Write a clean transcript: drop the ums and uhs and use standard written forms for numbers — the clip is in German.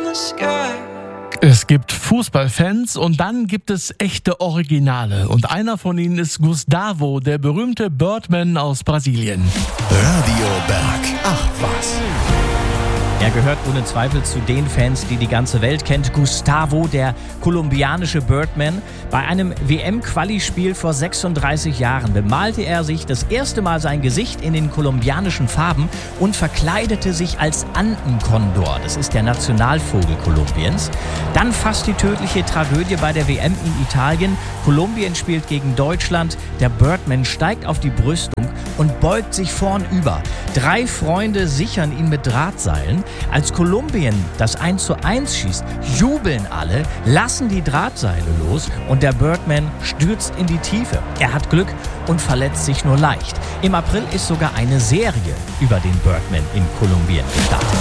Es gibt Fußballfans und dann gibt es echte Originale. Und einer von ihnen ist Gustavo, der berühmte Birdman aus Brasilien. Radio Berg. Ach was. Er gehört ohne Zweifel zu den Fans, die die ganze Welt kennt. Gustavo, der kolumbianische Birdman. Bei einem WM-Quali-Spiel vor 36 Jahren bemalte er sich das erste Mal sein Gesicht in den kolumbianischen Farben und verkleidete sich als Andenkondor. Das ist der Nationalvogel Kolumbiens. Dann fast die tödliche Tragödie bei der WM in Italien. Kolumbien spielt gegen Deutschland. Der Birdman steigt auf die Brüstung und beugt sich vornüber. 3 Freunde sichern ihn mit Drahtseilen. Als Kolumbien das 1:1 schießt, jubeln alle, lassen die Drahtseile los und der Birdman stürzt in die Tiefe. Er hat Glück und verletzt sich nur leicht. Im April ist sogar eine Serie über den Birdman in Kolumbien gestartet.